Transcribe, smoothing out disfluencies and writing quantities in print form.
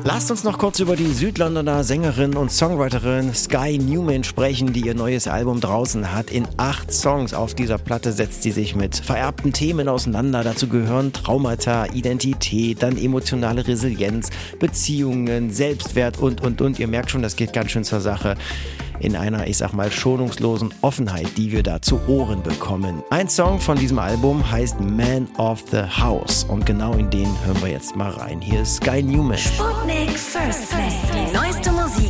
Lasst uns noch kurz über die Südlondoner Sängerin und Songwriterin Sky Newman sprechen, die ihr neues Album draußen hat. In 8 Songs auf dieser Platte setzt sie sich mit vererbten Themen auseinander. Dazu gehören Traumata, Identität, dann emotionale Resilienz, Beziehungen, Selbstwert und. Ihr merkt schon, das geht ganz schön zur Sache. In einer, ich sag mal, schonungslosen Offenheit, die wir da zu Ohren bekommen. Ein Song von diesem Album heißt Man of the House und genau in den hören wir jetzt mal rein. Hier ist Sky Newman. Sputnik First Play, die neueste Musik